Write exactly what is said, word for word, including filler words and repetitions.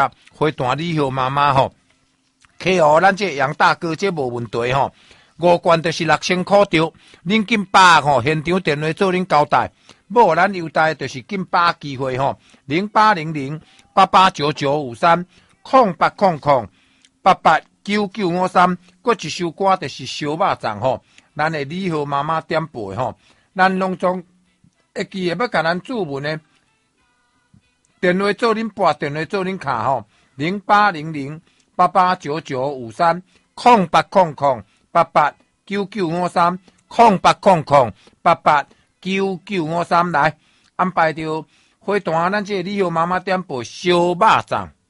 花坛李秀妈妈吼，客户咱这杨大哥这无问题吼，五罐就是六千块着，恁紧把握吼，现场电话做恁交代，无咱优待就是紧把握机会吼，零八零零八八九九五三空八空空八八九九五三，搁一首歌就是烧肉粽吼，咱的李秀妈妈点播吼，咱拢总会记会要甲咱注文的。电话做恁拨，电话做恁卡吼，零八零零八八九九五三空八空空八八九九五三空八空空八八九九五三来安排着花坛，咱这李秀妈妈点播烧肉粽。